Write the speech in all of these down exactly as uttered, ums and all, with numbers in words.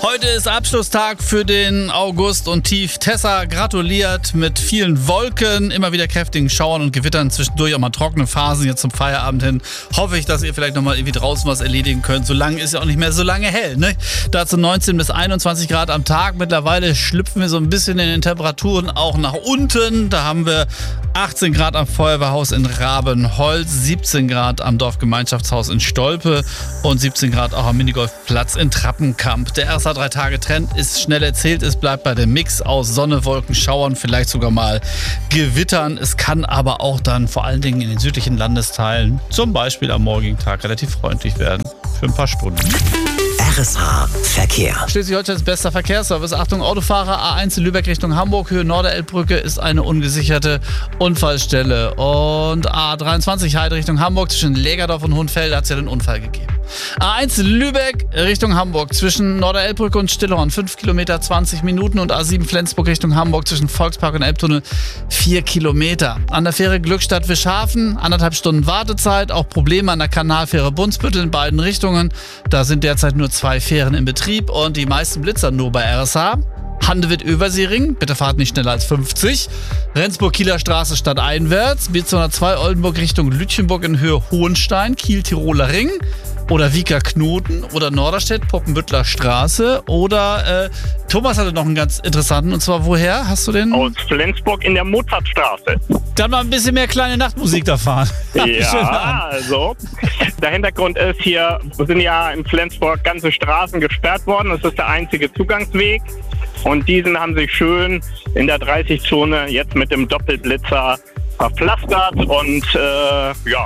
Heute ist Abschlusstag für den August und Tief Tessa gratuliert mit vielen Wolken, immer wieder kräftigen Schauern und Gewittern, zwischendurch auch mal trockene Phasen. Jetzt zum Feierabend hin hoffe ich, dass ihr vielleicht nochmal irgendwie draußen was erledigen könnt. So lange ist ja auch nicht mehr so lange hell, ne? Dazu neunzehn bis einundzwanzig Grad am Tag. Mittlerweile schlüpfen wir so ein bisschen in den Temperaturen auch nach unten. Da haben wir achtzehn Grad am Feuerwehrhaus in Rabenholz, siebzehn Grad am Dorfgemeinschaftshaus in Stolpe und siebzehn Grad auch am Minigolfplatz in Trappenkamp. Der erste drei Tage Trend ist schnell erzählt. Es bleibt bei dem Mix aus Sonne, Wolken, Schauern, vielleicht sogar mal Gewittern. Es kann aber auch dann vor allen Dingen in den südlichen Landesteilen, zum Beispiel am morgigen Tag, relativ freundlich werden. Für ein paar Stunden. R S H Verkehr. Schleswig-Holsteins bester Verkehrsservice. Achtung, Autofahrer, A eins Lübeck Richtung Hamburg, Höhe Norderelbbrücke ist eine ungesicherte Unfallstelle. Und A dreiundzwanzig Heide Richtung Hamburg zwischen Lägerdorf und Hohenfelde hat es ja den Unfall gegeben. A eins Lübeck Richtung Hamburg zwischen Norderelbbrücke und Stillhorn fünf Kilometer zwanzig Minuten und A sieben Flensburg Richtung Hamburg zwischen Volkspark und Elbtunnel vier Kilometer. An der Fähre Glückstadt-Wischhafen anderthalb Stunden Wartezeit, auch Probleme an der Kanalfähre Bundsbüttel in beiden Richtungen. Da sind derzeit nur zwei Fähren in Betrieb und die meisten Blitzer nur bei R S H. Handewitt-Översiering, bitte fahrt nicht schneller als fünfzig. Rendsburg-Kieler Straße stadteinwärts, B zweihundertzwei Oldenburg Richtung Lütchenburg in Höhe Hohenstein, Kiel-Tiroler Ring oder Wieker-Knoten oder Norderstedt, Poppenbüttler Straße oder äh, Thomas hatte noch einen ganz interessanten, und zwar woher? Hast du den? Aus Flensburg in der Mozartstraße. Dann mal ein bisschen mehr kleine Nachtmusik da fahren. Ja, also der Hintergrund ist, hier sind ja in Flensburg ganze Straßen gesperrt worden. Das ist der einzige Zugangsweg. Und diesen haben sie schön in der dreißig-Zone jetzt mit dem Doppelblitzer verpflastert und äh, ja.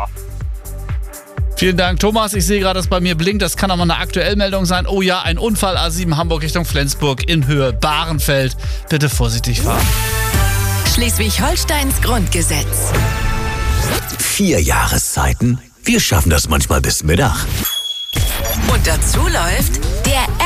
Vielen Dank, Thomas. Ich sehe gerade, dass bei mir blinkt. Das kann auch mal eine Aktuellmeldung sein. Oh ja, ein Unfall, A sieben Hamburg Richtung Flensburg in Höhe Bahrenfeld. Bitte vorsichtig fahren. Schleswig-Holsteins Grundgesetz. Vier Jahreszeiten. Wir schaffen das manchmal bis Mittag. Und dazu läuft der